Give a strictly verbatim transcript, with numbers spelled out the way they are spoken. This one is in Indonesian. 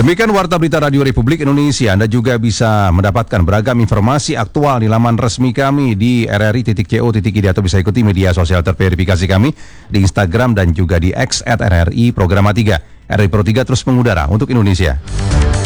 Demikian Warta Berita Radio Republik Indonesia. Anda juga bisa mendapatkan beragam informasi aktual di laman resmi kami di r r i titik co titik i d atau bisa ikuti media sosial terverifikasi kami di Instagram dan juga di X at R R I Programa tiga. R R I Pro tiga terus mengudara untuk Indonesia.